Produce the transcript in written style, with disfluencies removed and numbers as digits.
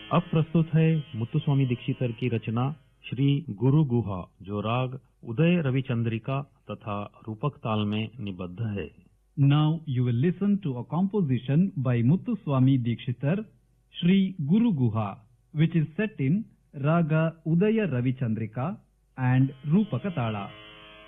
अब प्रस्तुत है मुत्तुस्वामी दीक्षितर की रचना श्री गुरु गुहा, जो राग उदय रविचंद्रिका तथा रूपक ताल में निबद्ध है। Now you will listen to a composition by Muthuswami Dikshitar, Shri Guru Guha, which is set in Raga Udaya Ravichandrika and Rupaka Tala.